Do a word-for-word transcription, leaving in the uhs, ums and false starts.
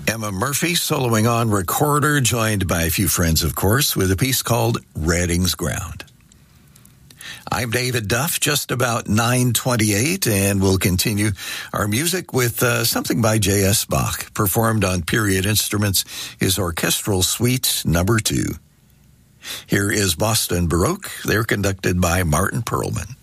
Emma Murphy soloing on recorder, joined by a few friends, of course, with a piece called Redding's Ground. I'm David Duff, just about nine twenty-eight, and we'll continue our music with uh, something by J S. Bach, performed on Period Instruments, his Orchestral Suite number two. Here is Boston Baroque. They're conducted by Martin Perlman.